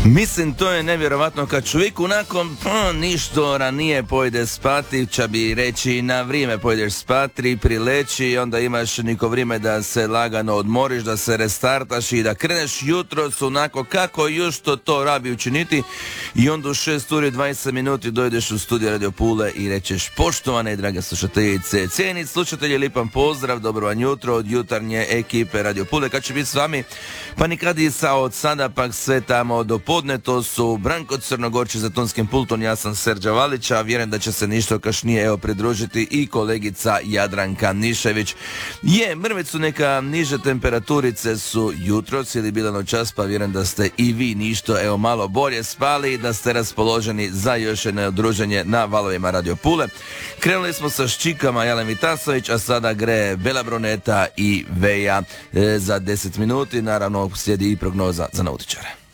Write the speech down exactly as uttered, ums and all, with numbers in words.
Mislim, to je nevjerovatno kad čovjek onako pa, ništo ranije pojede spati, ča bi reći na vrijeme pojedeš spati, prileći i onda imaš niko vrijeme da se lagano odmoriš, da se restartaš i da kreneš jutros onako kako još to to rabi učiniti i onda u šest uri dvadeset minuti dojdeš u studiju Radio Pule i rečeš poštovane drage slušateljice, cijeni slušatelji, lipan pozdrav, dobro vam jutro od jutarnje ekipe Radio Pule, kad će biti s vami, pa nikad i sa od sada pak sve tamo do podne, to su Branko Crnogorčić za tonskim pultom, ja sam Serđa Valić, a vjerujem da će se ništo kašnije evo pridružiti i kolegica Jadranka Nišević. Je, mrvicu neka niže temperaturice su jutros ili bila noćas, pa vjerujem da ste i vi ništo evo malo bolje spali i da ste raspoloženi za još jedno druženje na valovima Radio Pule. Krenuli smo sa Ščikama Jalen Vitasović, a sada gre Bela Bruneta i Veja e, za deset minuti, naravno slijedi i prognoza za nautičare.